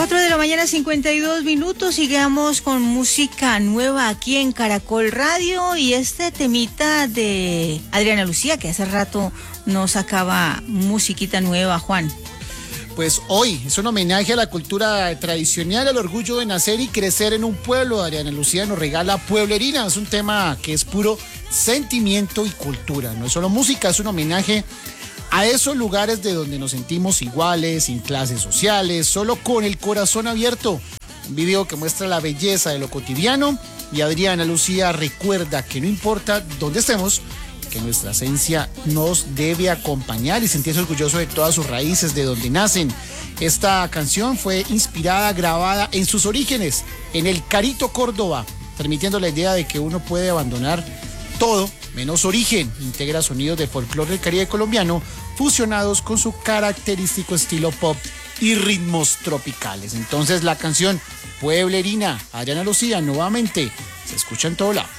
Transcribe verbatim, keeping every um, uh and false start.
cuatro de la mañana, cincuenta y dos minutos. Sigamos con música nueva aquí en Caracol Radio. Y este temita de Adriana Lucía, que hace rato no sacaba musiquita nueva, Juan. Pues hoy es un homenaje a la cultura tradicional, al orgullo de nacer y crecer en un pueblo. Adriana Lucía nos regala Pueblerina. Es un tema que es puro sentimiento y cultura. No es solo música, es un homenaje a esos lugares de donde nos sentimos iguales, sin clases sociales, solo con el corazón abierto. Un video que muestra la belleza de lo cotidiano, y Adriana Lucía recuerda que no importa dónde estemos, que nuestra esencia nos debe acompañar y sentirse orgulloso de todas sus raíces, de donde nacen. Esta canción fue inspirada, grabada en sus orígenes, en el Carito, Córdoba, transmitiendo la idea de que uno puede abandonar todo menos origen. Integra sonidos de folclore del Caribe colombiano fusionados con su característico estilo pop y ritmos tropicales. Entonces la canción Pueblerina, Adriana Lucía, nuevamente se escucha en todo lado.